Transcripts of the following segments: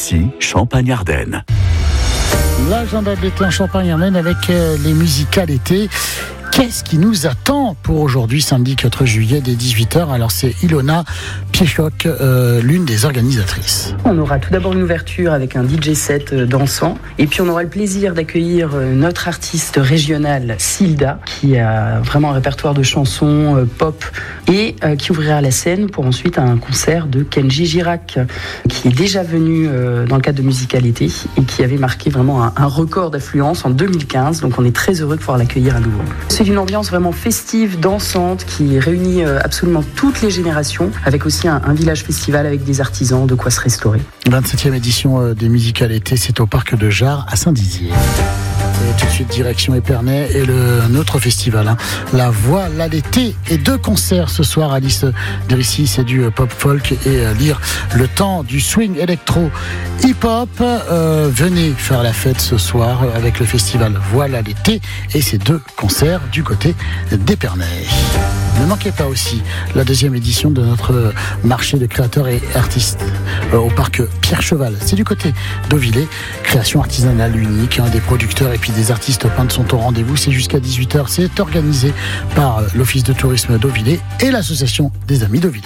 Ici, Champagne-Ardenne. L'agenda de l'été en Champagne-Ardenne avec les musicales été. Qu'est-ce qui nous attend pour aujourd'hui, samedi 4 juillet, dès 18h? Alors c'est Ilona Piéchoc, l'une des organisatrices. On aura tout d'abord une ouverture avec un DJ set dansant. Et puis on aura le plaisir d'accueillir notre artiste régionale, Silda, qui a vraiment un répertoire de chansons pop et qui ouvrira la scène pour ensuite un concert de Kenji Girac, qui est déjà venu dans le cadre de Musicalité et qui avait marqué vraiment un record d'affluence en 2015. Donc on est très heureux de pouvoir l'accueillir à nouveau. C'est une ambiance vraiment festive, dansante, qui réunit absolument toutes les générations, avec aussi un village festival avec des artisans, de quoi se restaurer. 27e édition des musicales été, c'est au parc de Jard à Saint-Dizier. Et tout de suite, direction Épernay et un autre festival, La Voix, l'été, et 2 concerts ce soir. Alice Drissi, c'est du pop folk et lire le temps du swing électro hip-hop. Venez faire la fête ce soir avec le festival Voilà l'été et ces 2 concerts du côté d'Épernay. Ne manquez pas aussi la 2e édition de notre marché de créateurs et artistes au parc Pierre Cheval. C'est du côté d'Auvillers, création artisanale unique, des producteurs et puis des artistes peintres sont au rendez-vous. C'est jusqu'à 18h. C'est organisé par l'Office de tourisme d'Auvillers et l'Association des Amis d'Auvillers.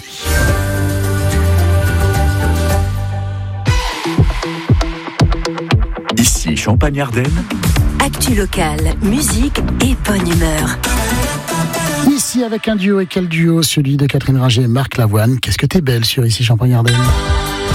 Ici, Champagne-Ardenne. Actu locale, musique et bonne humeur. Ici avec un duo, et quel duo? Celui de Catherine Ringer et Marc Lavoine. Qu'est-ce que t'es belle sur Ici Champagne-Ardenne.